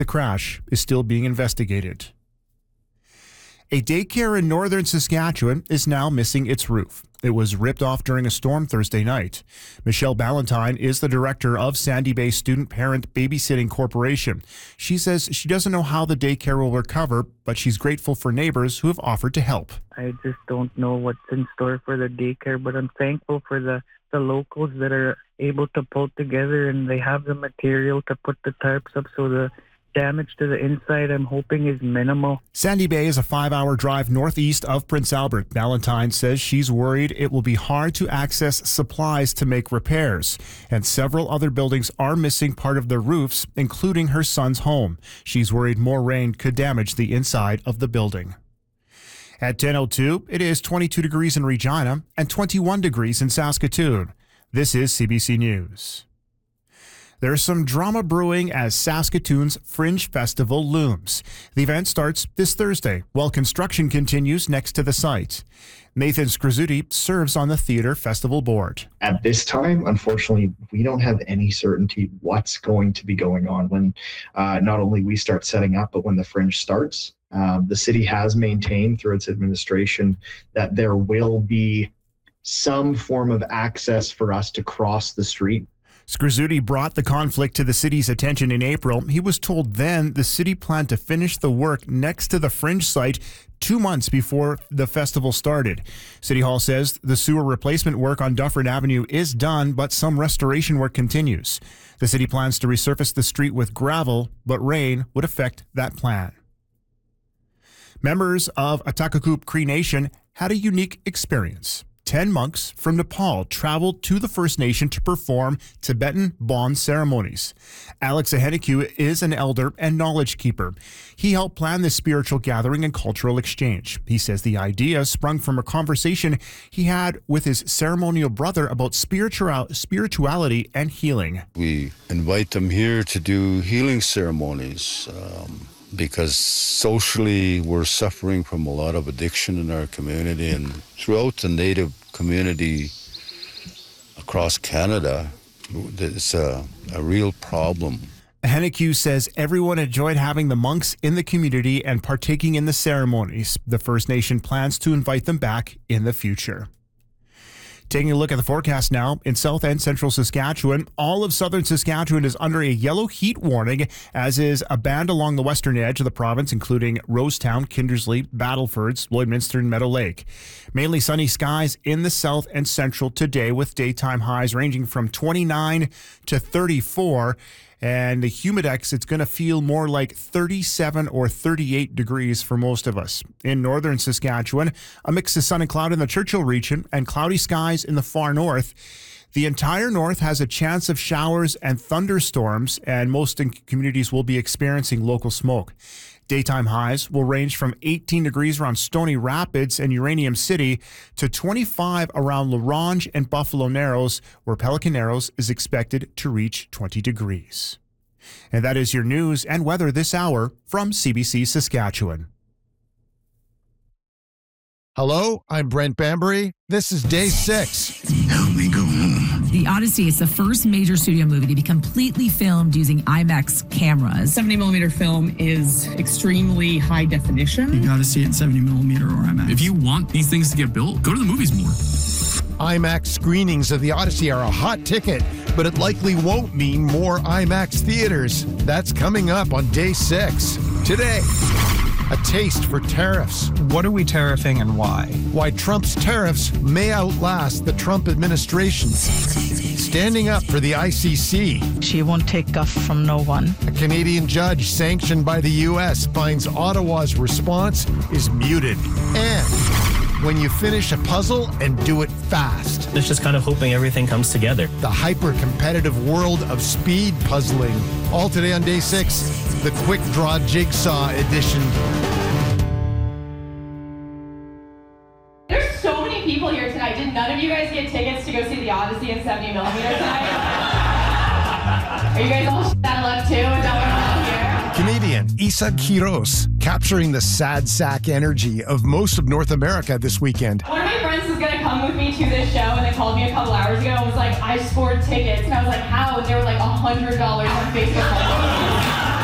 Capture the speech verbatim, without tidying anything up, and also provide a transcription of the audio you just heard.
The crash is still being investigated. A daycare in northern Saskatchewan is now missing its roof. It was ripped off during a storm Thursday night. Michelle Ballantyne is the director of Sandy Bay Student Parent Babysitting Corporation. She says she doesn't know how the daycare will recover, but she's grateful for neighbors who have offered to help. I just don't know what's in store for the daycare, but I'm thankful for the, the locals that are able to pull together, and they have the material to put the tarps up, so the damage to the inside, I'm hoping, is minimal. Sandy Bay is a five-hour drive northeast of Prince Albert. Ballantyne says she's worried it will be hard to access supplies to make repairs, and several other buildings are missing part of their roofs, including her son's home. She's worried more rain could damage the inside of the building. At ten oh two, it is twenty-two degrees in Regina and twenty-one degrees in Saskatoon. This is C B C News. There's some drama brewing as Saskatoon's Fringe Festival looms. The event starts this Thursday, while construction continues next to the site. Nathan Skrzuti serves on the Theatre Festival Board. At this time, unfortunately, we don't have any certainty what's going to be going on when uh, not only we start setting up, but when the Fringe starts. Um, the city has maintained through its administration that there will be some form of access for us to cross the street. Skrzuti brought the conflict to the city's attention in April. He was told then the city planned to finish the work next to the Fringe site two months before the festival started. City Hall says the sewer replacement work on Dufferin Avenue is done, but some restoration work continues. The city plans to resurface the street with gravel, but rain would affect that plan. Members of Atakakuk Cree Nation had a unique experience. Ten monks from Nepal traveled to the First Nation to perform Tibetan bond ceremonies. Alex Ahenaku is an elder and knowledge keeper. He helped plan this spiritual gathering and cultural exchange. He says the idea sprung from a conversation he had with his ceremonial brother about spiritual spirituality and healing. We invite them here to do healing ceremonies. Um, because socially we're suffering from a lot of addiction in our community, and throughout the Native community across Canada, it's a, a real problem. Ahenaku says everyone enjoyed having the monks in the community and partaking in the ceremonies. The First Nation plans to invite them back in the future. Taking a look at the forecast now, in south and central Saskatchewan, all of southern Saskatchewan is under a yellow heat warning, as is a band along the western edge of the province, including Rosetown, Kindersley, Battlefords, Lloydminster, and Meadow Lake. Mainly sunny skies in the south and central today, with daytime highs ranging from twenty-nine to thirty-four. And the humidex, it's going to feel more like thirty-seven or thirty-eight degrees for most of us. In northern Saskatchewan, a mix of sun and cloud in the Churchill region and cloudy skies in the far north. The entire north has a chance of showers and thunderstorms, and most communities will be experiencing local smoke. Daytime highs will range from eighteen degrees around Stony Rapids and Uranium City to twenty-five around La Ronge and Buffalo Narrows, where Pelican Narrows is expected to reach twenty degrees. And that is your news and weather this hour from C B C Saskatchewan. Hello, I'm Brent Bambury. This is day six. Help me go home. The Odyssey is the first major studio movie to be completely filmed using IMAX cameras. seventy millimeter film is extremely high definition. You gotta see it seventy millimeter or IMAX. If you want these things to get built, go to the movies more. IMAX screenings of The Odyssey are a hot ticket, but it likely won't mean more IMAX theaters. That's coming up on day six. Today, a taste for tariffs. What are we tariffing and why? Why Trump's tariffs may outlast the Trump administration. Standing up for the I C C. She won't take guff from no one. A Canadian judge sanctioned by the U S finds Ottawa's response is muted. And when you finish a puzzle and do it fast. It's just kind of hoping everything comes together. The hyper-competitive world of speed puzzling. All today on day six, the Quick Draw Jigsaw edition. There's so many people here tonight. Did none of you guys get tickets to go see the Odyssey in seventy millimeter tonight? Are you guys all shit out of luck too? Is that what I'm out here? Comedian Isa Quiros capturing the sad sack energy of most of North America this weekend. One of my friends was going to come with me to this show, and they called me a couple hours ago and was like, I scored tickets. And I was like, how? And they were like one hundred dollars on Facebook.